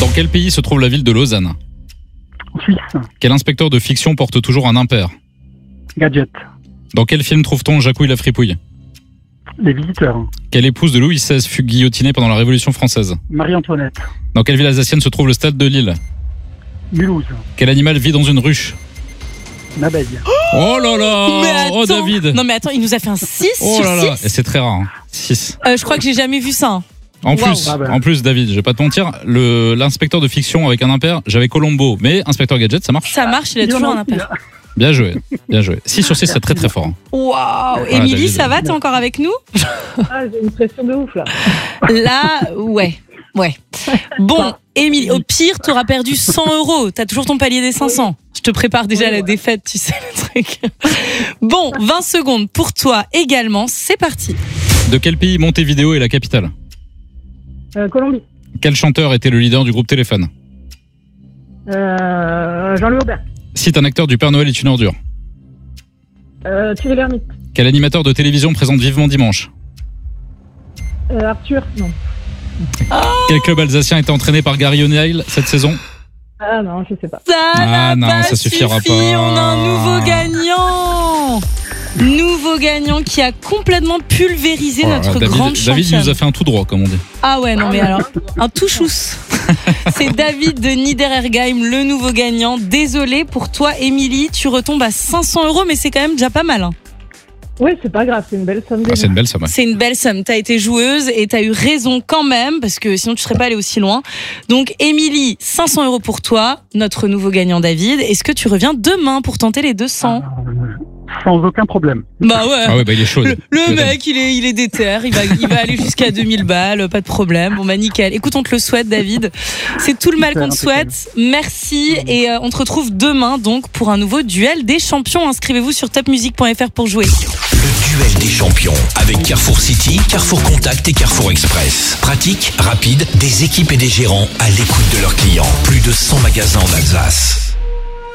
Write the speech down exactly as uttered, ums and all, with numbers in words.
Dans quel pays se trouve la ville de Lausanne ? Suisse. Quel inspecteur de fiction porte toujours un impair ? Gadget. Dans quel film trouve-t-on Jacouille la fripouille ? Les visiteurs. Quelle épouse de Louis seize fut guillotinée pendant la Révolution française ? Marie-Antoinette. Dans quelle ville alsacienne se trouve le stade de Lille ? Mulhouse. Quel animal vit dans une ruche ? Une abeille. Oh là là Mais attends. Oh David Non mais attends, il nous a fait un six Oh sur là là six. Et c'est très rare, hein. six. Euh, je crois que j'ai jamais vu ça. hein. En Wow. plus, Ah bah. en plus David, je vais pas te mentir, le, l'inspecteur de fiction avec un impair, j'avais Colombo, mais inspecteur Gadget, ça marche. Ça marche, il a Il y en toujours a un aussi, impair. hein. Bien joué, bien joué. six sur six, c'est très très fort. hein. Waouh. Émilie, David. ça va? T'es encore avec nous? Ah, j'ai une pression de ouf, là. Là, ouais. Ouais. Bon, Émilie, au pire, t'auras perdu cent euros. T'as toujours ton palier des cinq cents. Je te prépare déjà Oui, la ouais. défaite, tu sais le truc. Bon, vingt secondes pour toi également. C'est parti. De quel pays Montevideo est la capitale ? Euh, Colombie. Quel chanteur était le leader du groupe Téléphone ? Euh, Jean-Louis Aubert. Cite un acteur du Père Noël est une ordure. Euh, Thierry Lhermitte. Quel animateur de télévision présente Vivement Dimanche ? Euh, Arthur. Non. Quel club alsacien était entraîné par Gary O'Neill cette saison ? Ah non, je sais pas. Ça Ah n'a non, pas ça suffira suffi. pas. On a un nouveau gagnant. Nouveau gagnant qui a complètement pulvérisé Oh là là, notre David, grande David il championne. nous a fait un tout droit, comme on dit. Ah ouais, non mais alors, un tout chousse. C'est David de Niederergheim, le nouveau gagnant. Désolé pour toi, Émilie, tu retombes à cinq cents euros, mais c'est quand même déjà pas mal. hein. Oui, c'est pas grave, c'est une belle somme. Ah, déjà. c'est une belle somme. ouais. C'est une belle somme. T'as été joueuse et t'as eu raison quand même, parce que sinon tu serais pas allée aussi loin. Donc, Émilie, cinq cents euros pour toi, notre nouveau gagnant David. Est-ce que tu reviens demain pour tenter les deux cents? Euh, Sans aucun problème. Bah ouais. Ah ouais, bah il est chaud. Le, le mec, il est, il est déter, il va, il va aller jusqu'à deux mille balles, pas de problème. Bon bah nickel. Écoute, on te le souhaite, David. C'est tout le mal qu'on te souhaite. Merci et euh, on te retrouve demain donc pour un nouveau duel des champions. Inscrivez-vous sur top music point f r pour jouer. Le duel des champions avec Carrefour City, Carrefour Contact et Carrefour Express. Pratique, rapide, des équipes et des gérants à l'écoute de leurs clients. Plus de cent magasins en Alsace.